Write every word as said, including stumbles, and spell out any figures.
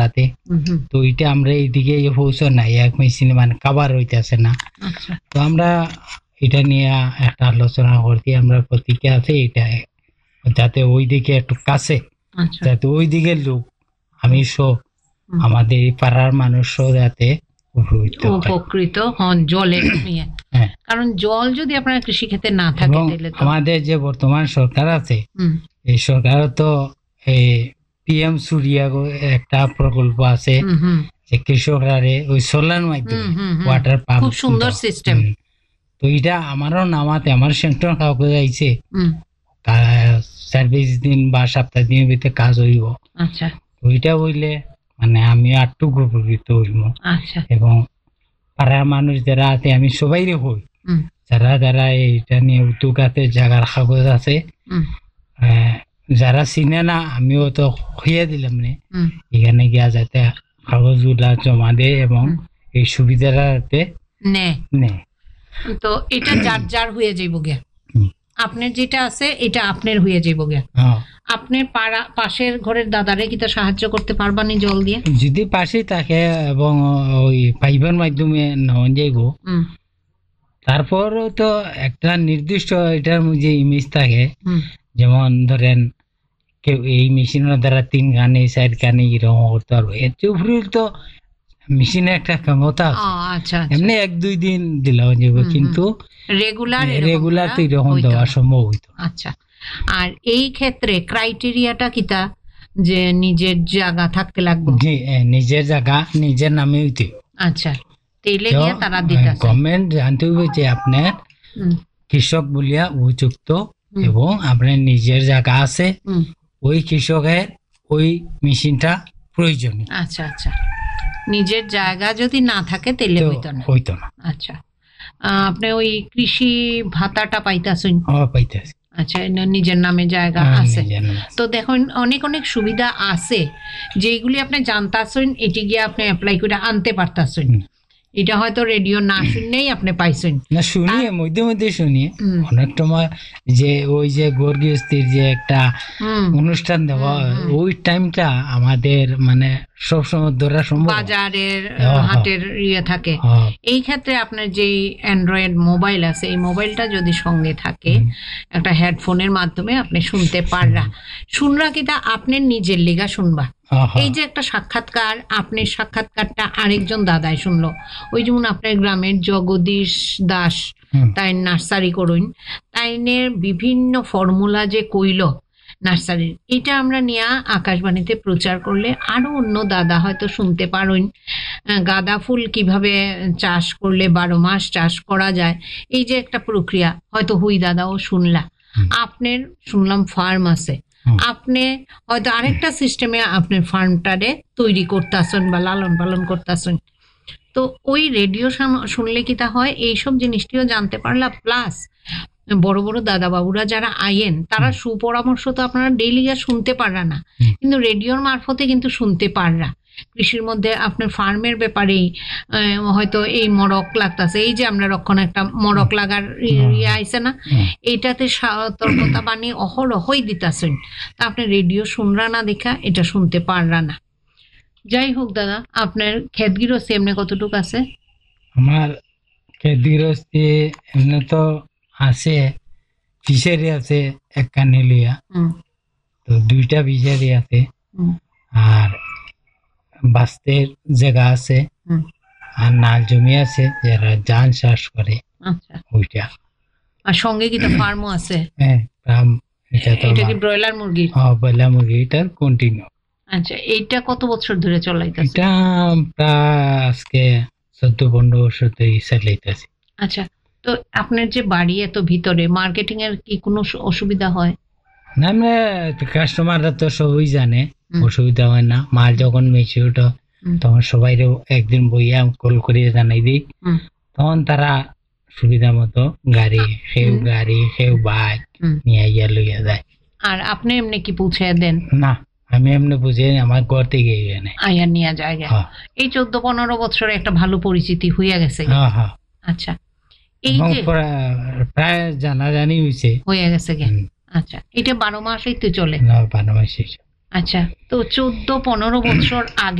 পাড়াতে। তো এটা আমরা এইদিকে পৌঁছো নাই, এক মেশিন মানে কাবার হইতেছে না। তো আমরা এটা নিয়ে একটা আলোচনা করছি, আমরা প্রতীকে আছে এটা যাতে ওই দিকে একটু কাছে, যাতে ওই দিকের লোক আমি সব আমাদের এই পাড়ার মানুষও যাতে উপকৃত হন জলের নিয়ে। কারণ জল যদি আপনার কৃষিক্ষেত্রে না থাকে, আমাদের যে বর্তমান সরকার আছে এই সরকার তো এই পিএম সূর্যা একটা প্রকল্প আছে যে কৃষকরা ওই সোলার মাধ্যমে ওয়াটার পাম্প, খুব সুন্দর সিস্টেম। তো এটা আমারও নামাতে আমার সেন্টার কাউকে যাইছে সার্ভিস দিন বা সপ্তাহ দিনের ভিতরে কাজ হইব। আচ্ছা, ওইটা হইলে মানে আমি আটটুকু উপকৃত হইব। আচ্ছা, এবং পাড়ার মানুষ যারা আছে আমি সবাই রে হই, যারা যারা এইটা নিয়ে উদ্যোগ আছে, জায়গার কাগজ আছে, যারা চিনে না আমিও তো খুঁয়ে দিলাম নে এখানে গিয়া যাতে কাগজগুলা জমা দেয় এবং এই সুবিধাটা যাতে নেয়। তো এটা যার যার হয়ে যাইব গে, আপনার যেটা আছে এটা আপনার হয়ে যাইব গে। আপনার পাড়া পাশের ঘরের দাদারে কি তো সাহায্য করতে পারবানি জল দিয়ে? যদি পাশে থাকে এবং ওই পাইপের মাধ্যমে নেওয়া যাইব। তারপর তো একটা নির্দিষ্ট এটার যে ইমেজ থাকে, যেমন ধরেন কেউ এই মেশিনের দ্বারা তিন গানে চার গানে এরকম করতে পারবো, এর উপরে তো মেশিনের একটা ক্ষমতা আছে। এমনি এক দুই দিন দিলেও যাবে, কিন্তু রেগুলার রেগুলার তো এরকম দেওয়া সম্ভব হইতো। আচ্ছা, আর এই ক্ষেত্রে ক্রাইটেরিয়াটা কিটা যে নিজের জায়গা থাকতে লাগবে? নিজের জায়গা নিজের নামে হইতে। আচ্ছা, তেলে গিয়ে তারা দিতেছে। গভর্নমেন্ট জানতে হবে যে আপনার কৃষক বলিয়া উপযুক্ত এবং আপনার নিজের জায়গা আছে, ওই কৃষকের ওই মেশিনটা প্রয়োজনীয়। আচ্ছা আচ্ছা, নিজের জায়গা যদি না থাকে তেলে হইতো না। হইতো না। আচ্ছা, আপনি ওই কৃষি ভাতাটা পাইতাছেন? হ্যাঁ, পাইতাছি। আচ্ছা, নিজের নামে জায়গা আছে তো দেখুন অনেক অনেক সুবিধা আছে যেগুলি আপনি জানতাছেন, এটি গিয়ে আপনি অ্যাপ্লাই করে আনতে পারতাছেন। এটা হয়তো রেডিও না শুনলেই আপনি পাইছেন না, শুনিয়ে মধ্যে মধ্যে শুনিয়ে অনেক সময় যে ওই যে গর্গস্থির যে একটা অনুষ্ঠান দেওয়া ওই টাইমটা আমাদের মানে সবসময় ধরা সম্ভব, বাজারের হাটের ইয়ে থাকে। এই ক্ষেত্রে আপনার যে অ্যান্ড্রয়েড মোবাইল আছে এই মোবাইলটা যদি সঙ্গে থাকে একটা হেডফোনের মাধ্যমে আপনি শুনতে পাররা, শুনরা কিটা আপনার নিজের লেগা শুনবা। এই যে একটা সাক্ষাৎকার, আপনার সাক্ষাৎকারটা আরেকজন দাদাই শুনলো, ওই যেমন আপনার গ্রামের জগদীশ দাস তাই নার্সারি করুন, তাইনের বিভিন্ন ফর্মুলা যে কইল নার্সারির, এটা আমরা নিয়ে আকাশবাণীতে প্রচার করলে আরো অন্য দাদা হয়তো শুনতে পারেন গাঁদা ফুল কিভাবে চাষ করলে বারো মাস চাষ করা যায়, এই যে একটা প্রক্রিয়া হয়তো হুই দাদাও শুনলা। আপনার শুনলাম ফার্ম আছে, আপনি হয়তো আরেকটা সিস্টেমে আপনার ফার্মটারে তৈরি করতেছেন বা লালন পালন করতেছেন। তো ওই রেডিও শুনলে কি তা হয়, এইসব জিনিসটিও জানতে পারলা। প্লাস বড় বড় দাদা বাবুরা যারা আইয়েন তারা সুপরামর্শ তো আপনারা ডেইলি আর শুনতে পাররা না, কিন্তু রেডিওর মারফতে কিন্তু শুনতে পাররা। কৃষির মধ্যে আপনার ফার্মের ব্যাপারেই হয়তো এই মরক লাগতেছে, এই যে আমরা রক্ষণ একটা মরক লাগার ইয়ে আইছে না, এইটাতে সতর্কতা বানিয়ে অহরহই দিতেছেন। তা আপনি রেডিও শুনরা না দেখা এটা শুনতে পাররা না। যাই হোক দাদা, আপনার ক্ষেত গৃহস্থী এমনি কতটুকু আছে? আমার ক্ষেত গৃহস্থী এমনি তো আছে, ফিশারি আছে এক কানেলিয়া, তো দুইটা ফিশারি আছে, আর বাস্তের জায়গা আছে, আর নাল জমি আছে যারা ধান চাষ করে ওইটা। আর সঙ্গে কি তো ফার্মও আছে? হ্যাঁ, ফার্ম। এটা কি ব্রয়লার মুরগি? হ্যাঁ, ব্রয়লার মুরগি, এটা কন্টিনিউ। আচ্ছা, এইটা কত বছর ধরে চলাইতেছে? এটা প্রায় আজকে চোদ্দ পনেরো বছর ধরে চালাইতেছে। আচ্ছা, তো আপনার যে বাড়ি এত ভিতরে, মার্কেটিং এর কি কোনো অসুবিধা হয় না? আমরা কাস্টমাররা তো সবই জানে, অসুবিধা হয় না। মাল যখন মেচিউর তখন সবাই একদিন বইয়া কল করিয়ে জানাই দিই, তখন তারা সুবিধা মতো গাড়ি, সেও গাড়ি সেও বাইক নিয়ে আইয়া লইয়া যায়। আর আপনি এমনি কি পৌঁছে দেন? না, আমি এমনি বুঝে আমার ঘর থেকে আইয়া নিয়ে যায়। এই চোদ্দ পনেরো বছরে একটা ভালো পরিচিতি হইয়া গেছে। আচ্ছা, এই যে প্রায় জানা জানি হয়েছে হয়ে গেছে গে। আচ্ছা, এটা বারো মাসই তো চলে? না, বারো মাসই। আচ্ছা, তো চোদ্দ পনেরো বছর আগে